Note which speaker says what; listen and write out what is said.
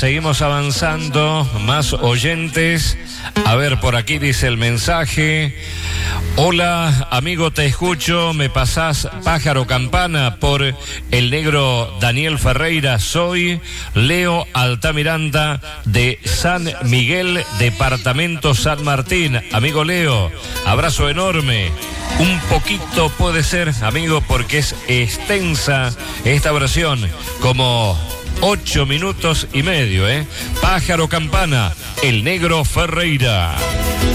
Speaker 1: seguimos avanzando, más oyentes. A ver, por aquí dice el mensaje. Hola, amigo, te escucho, me pasás Pájaro Campana por el negro Daniel Ferreira. Soy Leo Altamiranda de San Miguel, departamento San Martín. Amigo Leo, abrazo enorme. Un poquito puede ser, amigo, porque es extensa esta oración, como 8 minutos y medio, ¿eh? Pájaro Campana, el negro Ferreira.